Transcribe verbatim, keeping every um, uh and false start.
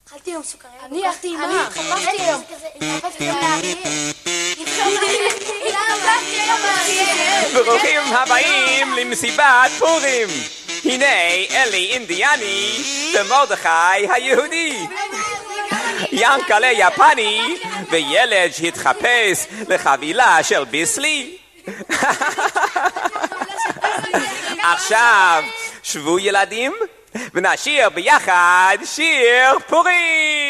אכלתי היום סוכריה. אני אכלתי עם מה? התחבבתי היום. התחבבתי גם לאריאל. התחבבתי גם לאריאל. ברוכים הבאים למסיבת פורים. הנה אלי אינדיאני ומרדכי היהודי. ינקלה יפני וילד שהתחפש לחבילה של ביסלי. עכשיו שבו ילדים ונשיר ביחד שיר פורים.